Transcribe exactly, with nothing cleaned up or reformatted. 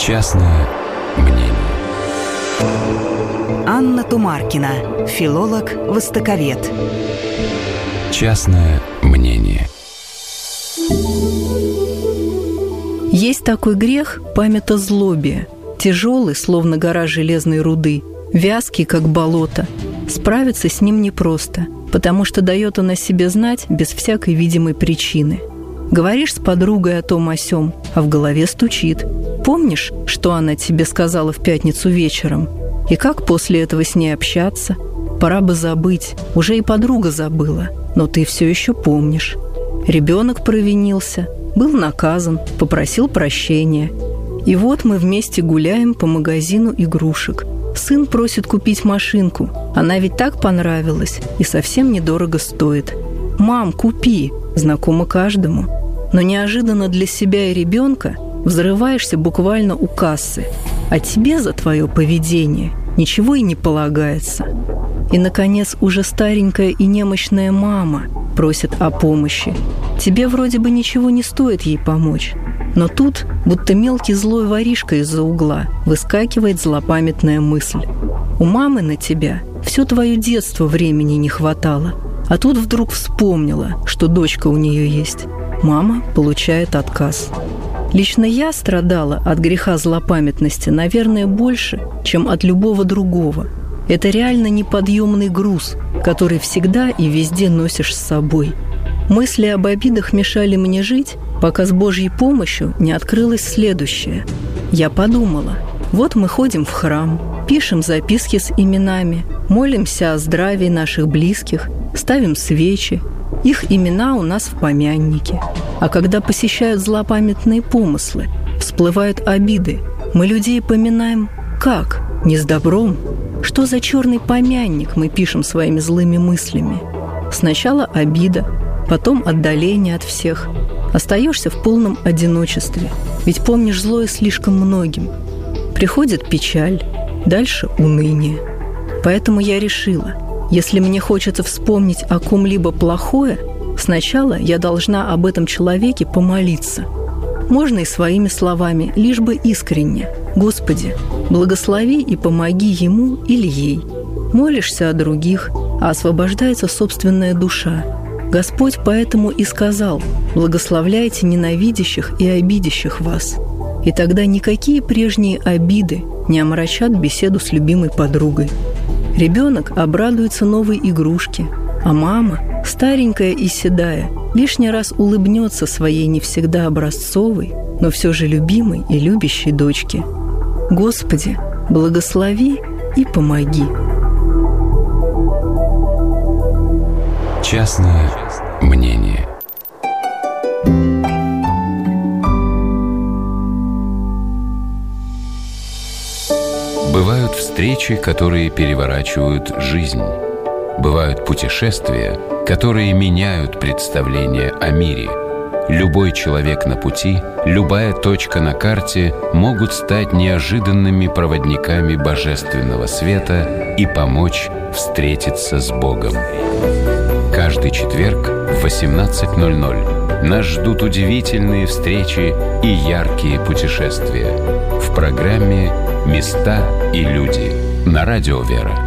Частное мнение. Анна Тумаркина, филолог, востоковед. Частное мнение. Есть такой грех – памятозлобие. Тяжелый, словно гора железной руды, вязкий, как болото. Справиться с ним непросто, потому что дает он о себе знать без всякой видимой причины. Говоришь с подругой о том о сём, а в голове стучит. Помнишь, что она тебе сказала в пятницу вечером? И как после этого с ней общаться? Пора бы забыть, уже и подруга забыла, но ты все еще помнишь. Ребенок провинился, был наказан, попросил прощения. И вот мы вместе гуляем по магазину игрушек. Сын просит купить машинку. Она ведь так понравилась и совсем недорого стоит. «Мам, купи!» Знакомо каждому. Но неожиданно для себя и ребенка взрываешься буквально у кассы. А тебе за твое поведение ничего и не полагается. И, наконец, уже старенькая и немощная мама просит о помощи. Тебе вроде бы ничего не стоит ей помочь. Но тут, будто мелкий злой воришка из-за угла, выскакивает злопамятная мысль. У мамы на тебя все твое детство времени не хватало. А тут вдруг вспомнила, что дочка у нее есть. Мама получает отказ. Лично я страдала от греха злопамятности, наверное, больше, чем от любого другого. Это реально неподъемный груз, который всегда и везде носишь с собой. Мысли об обидах мешали мне жить, пока с Божьей помощью не открылось следующее. Я подумала, вот мы ходим в храм, пишем записки с именами, молимся о здравии наших близких, ставим свечи. Их имена у нас в помяннике. А когда посещают злопамятные помыслы, всплывают обиды, мы людей поминаем как? Не с добром? Что за черный помянник мы пишем своими злыми мыслями? Сначала обида, потом отдаление от всех. Остаешься в полном одиночестве, ведь помнишь злое слишком многим. Приходит печаль, дальше уныние. Поэтому я решила, если мне хочется вспомнить о ком-либо плохое, сначала я должна об этом человеке помолиться. Можно и своими словами, лишь бы искренне. «Господи, благослови и помоги ему или ей». Молишься о других, а освобождается собственная душа. Господь поэтому и сказал: «Благословляйте ненавидящих и обидящих вас». И тогда никакие прежние обиды не омрачат беседу с любимой подругой. Ребенок обрадуется новой игрушке, а мама, старенькая и седая, лишний раз улыбнется своей не всегда образцовой, но все же любимой и любящей дочке. Господи, благослови и помоги. Частное мнение. Бывают встречи, которые переворачивают жизнь. Бывают путешествия, которые меняют представление о мире. Любой человек на пути, любая точка на карте могут стать неожиданными проводниками божественного света и помочь встретиться с Богом. Каждый четверг в восемнадцать ноль ноль нас ждут удивительные встречи и яркие путешествия в программе «Места и люди» на радио «Вера».